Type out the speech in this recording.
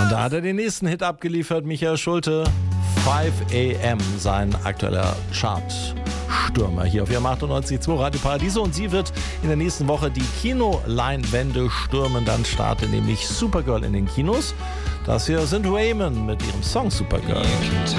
Da hat er den nächsten Hit abgeliefert, Michael Schulte. 5 AM, sein aktueller Chartstürmer hier auf Ihrem 98.2 Radio Paradiso. Und sie wird in der nächsten Woche die Kinoleinwände stürmen. Dann startet nämlich Supergirl in den Kinos. Das hier sind Raymond mit ihrem Song Supergirl.